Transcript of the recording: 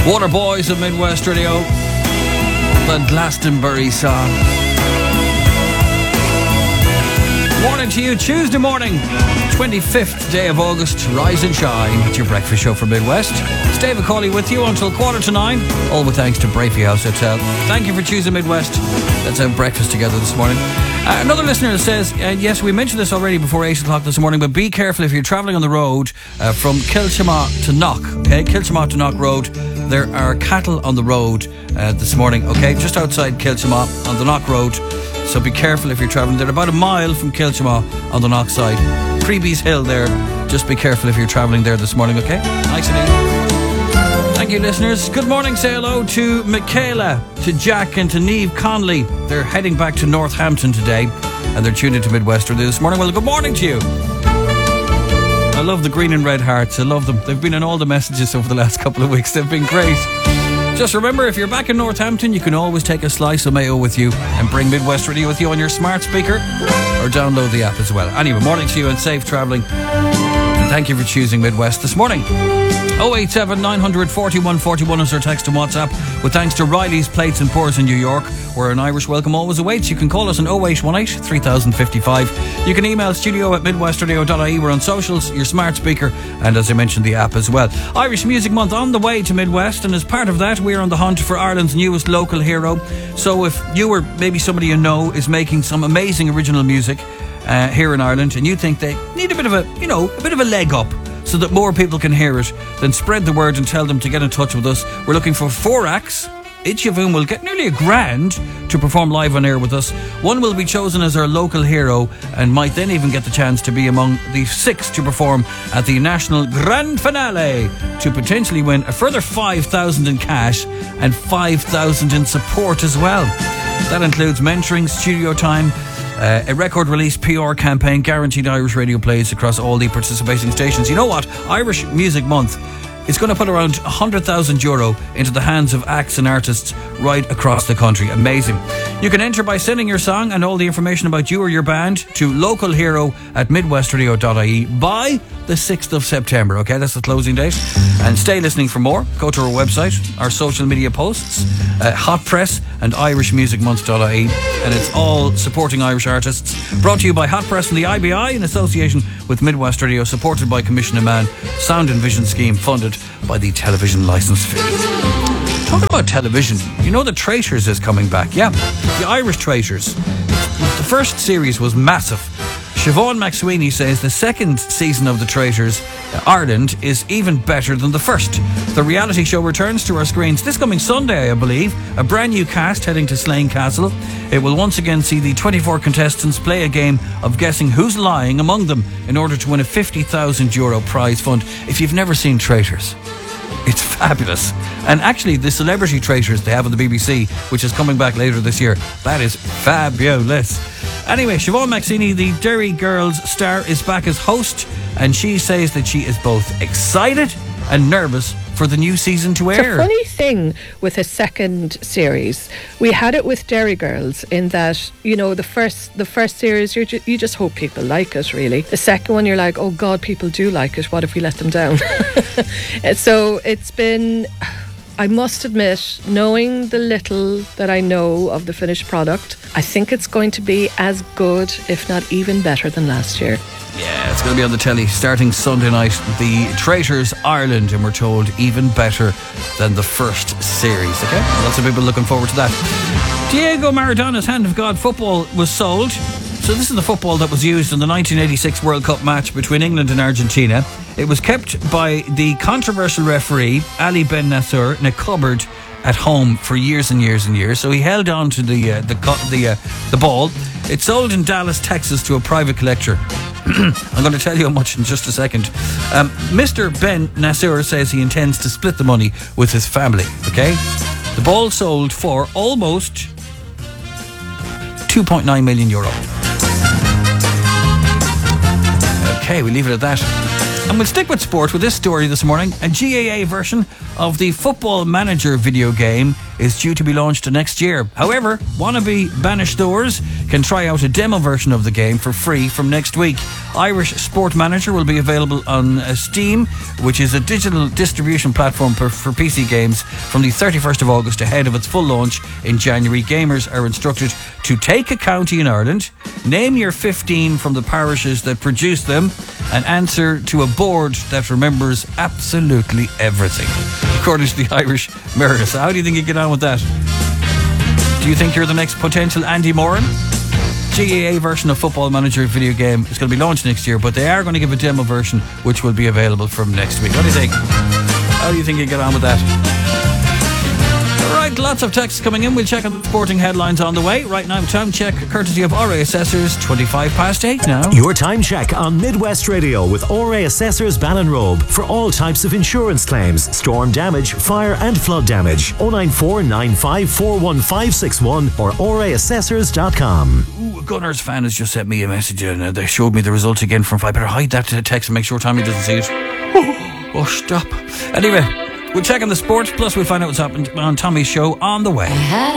Waterboys of Midwest Radio, the Glastonbury song. Morning to you, Tuesday morning, 25th day of August. Rise and shine. It's your breakfast show for Midwest. It's David Cawley with you until 8:45. All with thanks to Brafey House Hotel. Thank you for choosing Midwest. Let's have breakfast together this morning. Another listener says, yes, we mentioned this already before 8 o'clock this morning, but be careful if you're travelling on the road from Kilchama to Knock. Okay, Kilchama to Knock Road. There are cattle on the road this morning, okay, just outside Kilchama on the Knock Road. So be careful if you're travelling. They're about a mile from Kilchama on the Knock side. Freebies Hill there. Just be careful if you're travelling there this morning, okay? Nice and easy. Thank you, listeners. Good morning. Say hello to Michaela, to Jack and to Niamh Conley. They're heading back to Northampton today and they're tuned into Midwest Radio this morning. Well, good morning to you. I love the green and red hearts. I love them. They've been in all the messages over the last couple of weeks. They've been great. Just remember, if you're back in Northampton, you can always take a slice of mayo with you and bring Midwest Radio with you on your smart speaker or download the app as well. Anyway, morning to you and safe travelling. And thank you for choosing Midwest this morning. 087 900 4141 is our text and WhatsApp. With thanks to Riley's Plates and Pours in New York, where an Irish welcome always awaits. You can call us on 0818 3055. You can email studio@midwestradio.ie. We're on socials, your smart speaker, and as I mentioned, the app as well. Irish Music Month on the way to Midwest, and as part of that, we're on the hunt for Ireland's newest local hero. So if you or maybe somebody you know is making some amazing original music here in Ireland, and you think they need a bit of a leg up, so that more people can hear it, then spread the word and tell them to get in touch with us. We're looking for 4 acts, each of whom will get nearly $1,000 to perform live on air with us. One will be chosen as our local hero and might then even get the chance to be among the 6 to perform at the national grand finale to potentially win a further $5,000 in cash and $5,000 in support as well. That includes mentoring, studio time, a record release PR campaign, guaranteed Irish radio plays across all the participating stations. You know what? Irish Music Month is going to put around €100,000 into the hands of acts and artists right across the country. Amazing. You can enter by sending your song and all the information about you or your band to localhero@midwestradio.ie by the 6th of September. Okay, that's the closing date. And stay listening for more. Go to our website, our social media posts, Hot Press and irishmusicmonth.ie, and it's all supporting Irish artists. Brought to you by Hot Press and the IBI in association with Midwest Radio, supported by Commissioner Mann, Sound and Vision Scheme, funded by the television licence fee. Talking about television, you know the Traitors is coming back. Yeah, the Irish Traitors. The first series was massive. Siobhan McSweeney says the second season of The Traitors, Ireland, is even better than the first. The reality show returns to our screens this coming Sunday, I believe. A brand new cast heading to Slane Castle. It will once again see the 24 contestants play a game of guessing who's lying among them in order to win a €50,000 prize fund. If you've never seen Traitors, it's fabulous. And actually, the Celebrity Traitors they have on the BBC, which is coming back later this year, that is fabulous. Anyway, Siobhan McSweeney, the Derry Girls star, is back as host, and she says that she is both excited and nervous for the new season to air. It's a funny thing with a second series. We had it with Derry Girls in that, you know, the first series, you just hope people like it, really. The second one, you're like, oh God, people do like it. What if we let them down? So it's been, I must admit, knowing the little that I know of the finished product, I think it's going to be as good, if not even better than last year. Yeah, it's going to be on the telly starting Sunday night. The Traitors Ireland, and we're told even better than the first series. Okay, lots of people looking forward to that. Diego Maradona's Hand of God football was sold. So this is the football that was used in the 1986 World Cup match between England and Argentina. It was kept by the controversial referee Ali Ben Nasser in a cupboard at home for years and years and years. So he held on to the ball. It sold in Dallas, Texas, to a private collector. I'm going to tell you how much in just a second. Mr. Ben Nasser says he intends to split the money with his family. Okay, the ball sold for almost €2.9 million. Okay, we leave it at that. And we'll stick with sport with this story this morning. A GAA version of the Football Manager video game is due to be launched next year. However, wannabe banished doors can try out a demo version of the game for free from next week. Irish Sport Manager will be available on Steam, which is a digital distribution platform for PC games, from the 31st of August ahead of its full launch in January. Gamers are instructed to take a county in Ireland, name your 15 from the parishes that produce them, and answer to a board that remembers absolutely everything, according to the Irish Mirror. So how do you think you get on with that? Do you think you're the next potential Andy Moran? GAA version of Football Manager video game is going to be launched next year, but they are going to give a demo version which will be available from next week. What do you think? How do you think you get on with that? Right, lots of texts coming in. We'll check on the sporting headlines on the way. Right now, time check courtesy of RA Assessors, 8 now. Your time check on Midwest Radio with RA Assessors Ballinrobe for all types of insurance claims, storm damage, fire and flood damage. 094 9541561 or raassessors.com. Ooh, a Gunners fan has just sent me a message and they showed me the results again from 5. Better hide that text and make sure Tommy doesn't see it. Oh, stop. Anyway, we'll check on the sport, plus we'll find out what's happened on Tommy's show on the way.